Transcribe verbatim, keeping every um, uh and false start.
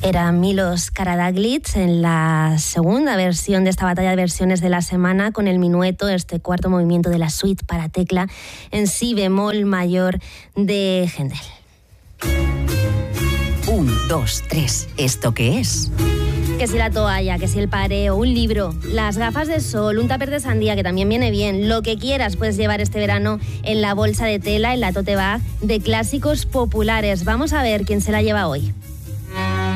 Era Milos Karađagić en la segunda versión de esta batalla de versiones de la semana con el minueto, este cuarto movimiento de la suite para tecla en si bemol mayor de Händel. Un, dos, tres. ¿Esto qué es? Que si la toalla, que si el pareo, un libro, las gafas de sol, un tupper de sandía, que también viene bien, lo que quieras puedes llevar este verano en la bolsa de tela, en la tote bag de clásicos populares. Vamos a ver quién se la lleva hoy.